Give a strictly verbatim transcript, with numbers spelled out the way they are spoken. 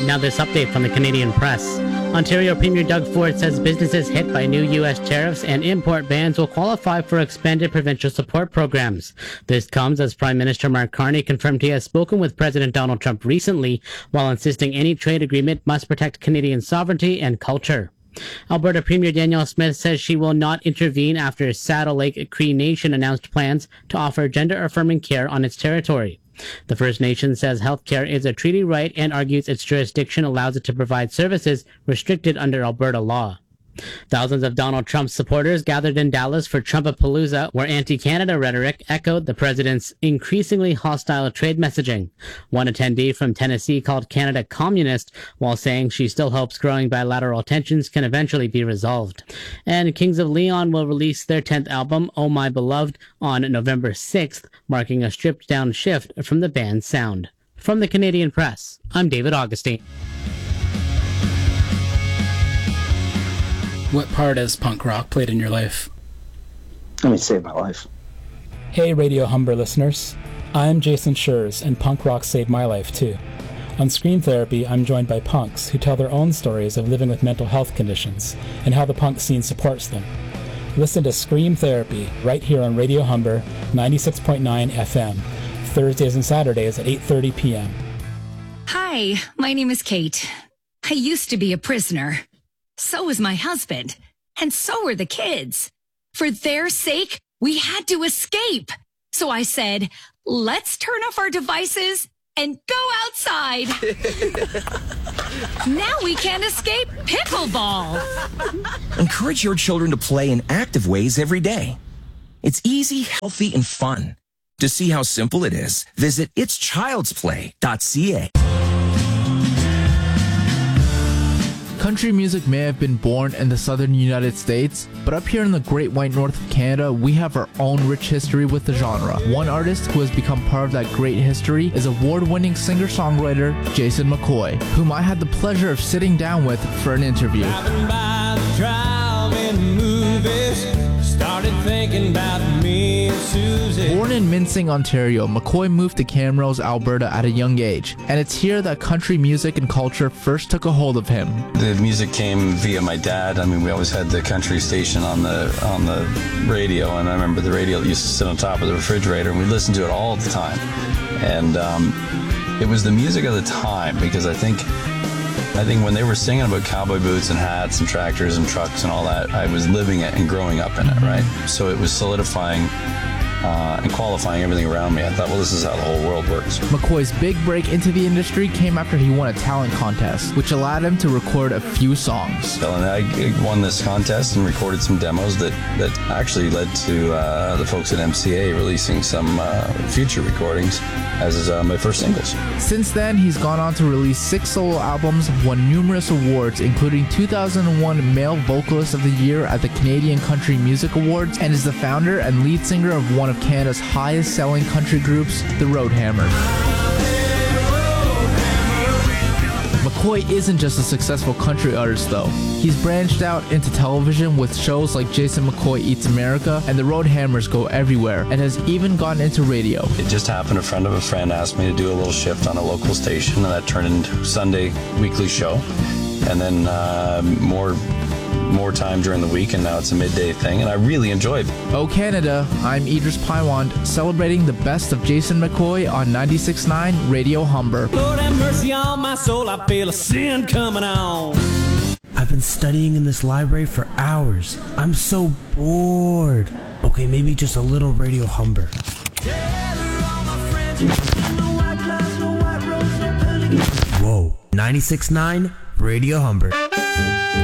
Now this update from the Canadian Press. Ontario Premier Doug Ford says businesses hit by new U S tariffs and import bans will qualify for expanded provincial support programs. This comes as Prime Minister Mark Carney confirmed he has spoken with President Donald Trump recently, while insisting any trade agreement must protect Canadian sovereignty and culture. Alberta Premier Danielle Smith says she will not intervene after Saddle Lake Cree Nation announced plans to offer gender-affirming care on its territory. The First Nation says healthcare is a treaty right and argues its jurisdiction allows it to provide services restricted under Alberta law. Thousands of Donald Trump supporters gathered in Dallas for Trumpapalooza, where anti-Canada rhetoric echoed the president's increasingly hostile trade messaging. One attendee from Tennessee called Canada communist, while saying she still hopes growing bilateral tensions can eventually be resolved. And Kings of Leon will release their tenth album, Oh My Beloved, on November sixth, marking a stripped-down shift from the band's sound. From the Canadian Press, I'm David Augustine. What part has punk rock played in your life? Let me save my life. Hey, Radio Humber listeners. I'm Jason Schurz, and punk rock saved my life, too. On Scream Therapy, I'm joined by punks who tell their own stories of living with mental health conditions and how the punk scene supports them. Listen to Scream Therapy right here on Radio Humber ninety-six point nine F M, Thursdays and Saturdays at eight thirty p.m. Hi, my name is Kate. I used to be a prisoner. So was my husband. And so were the kids. For their sake, we had to escape. So I said, let's turn off our devices and go outside. Now we can't escape pickleball. Encourage your children to play in active ways every day. It's easy, healthy, and fun. To see how simple it is, visit its childs play dot c a. Country music may have been born in the southern United States, but up here in the Great White North of Canada, we have our own rich history with the genre. One artist who has become part of that great history is award-winning singer-songwriter Jason McCoy, whom I had the pleasure of sitting down with for an interview. By the trial in the movies, started thinking about me and Susie. Born in Mincing, Ontario, McCoy moved to Camrose, Alberta at a young age, and it's here that country music and culture first took a hold of him. The music came via my dad. I mean, we always had the country station on the on the radio, and I remember the radio used to sit on top of the refrigerator, and we listened to it all the time. And um, it was the music of the time, because I think I think when they were singing about cowboy boots and hats and tractors and trucks and all that, I was living it and growing up in it, right? So it was solidifying Uh, and qualifying everything around me. I thought, well, this is how the whole world works. McCoy's big break into the industry came after he won a talent contest, which allowed him to record a few songs. And I won this contest and recorded some demos that, that actually led to uh, the folks at M C A releasing some uh, future recordings as uh, my first singles. Since then, he's gone on to release six solo albums, won numerous awards, including two thousand one Male Vocalist of the Year at the Canadian Country Music Awards, and is the founder and lead singer of one of Canada's highest-selling country groups, the Roadhammers. McCoy isn't just a successful country artist, though. He's branched out into television with shows like Jason McCoy Eats America and the Roadhammers Go Everywhere, and has even gotten into radio. It just happened, a friend of a friend asked me to do a little shift on a local station, and that turned into a Sunday weekly show, and then uh, more more time during the week, and now it's a midday thing, and I really enjoyed it. Oh Canada, I'm Idris Paiwand, celebrating the best of Jason McCoy on ninety-six point nine Radio Humber. Lord have mercy on my soul, I feel a sin coming on. I've been studying in this library for hours. I'm so bored. Okay, maybe just a little Radio Humber. Whoa, ninety-six point nine Radio Humber.